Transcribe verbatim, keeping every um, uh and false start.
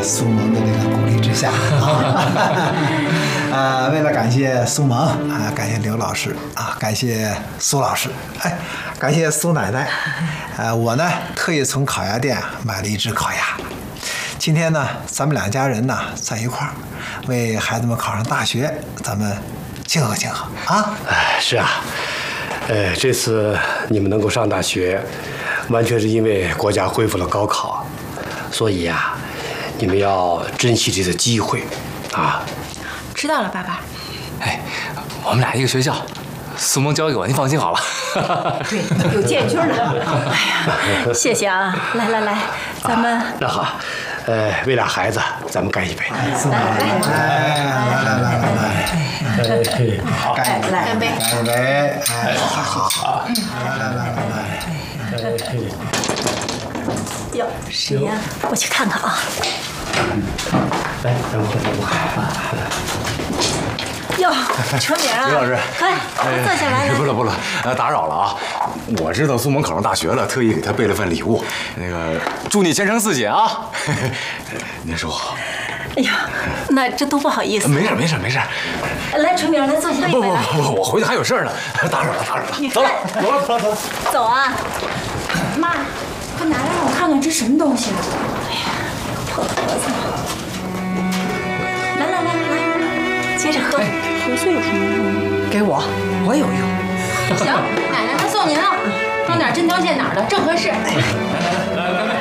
苏萌的这个鼓励之下啊，呃，为了感谢苏萌啊，感谢刘老师啊，感谢苏老师，哎，感谢苏奶奶，呃，我呢特意从烤鸭店买了一只烤鸭。今天呢，咱们两家人呢在一块儿，为孩子们考上大学，咱们庆贺庆贺啊！ 哎，是啊，呃，这次你们能够上大学，完全是因为国家恢复了高考，所以呀、啊，你们要珍惜这次机会，啊！ 知道了，爸爸。 哎，我们俩一个学校，苏萌交给我，您放心好了。 对，有建军了。哎呀，谢谢啊！来来来，咱们、 啊、那好。呃，为俩孩子，咱们干一杯！ 来来来来来来来，好，干一杯，干杯，干一杯！哎，好好好，来来来来来， 哟，谁呀？我去看看啊。 来，咱们喝酒吧。 哟，成明啊！ 刘老师， 快坐下来。 不了不了，呃，打扰了啊！我知道苏萌考上大学了，特意给她备了份礼物。那个，祝你前程似锦啊！您说好。 哎呀，那这都不好意思。 没事没事没事。 来，成明，来坐下。 不不不不，我回去还有事呢，打扰了打扰了。走了走了走了走了。 走啊！ 妈，快拿来让我看看这什么东西啊！ 哎呀，破盒子。来来来来来，接着喝。 盒子有什么用？ 给我，我有用。 行，奶奶她送您了，装点针条线哪儿的正合适。 来来来来来。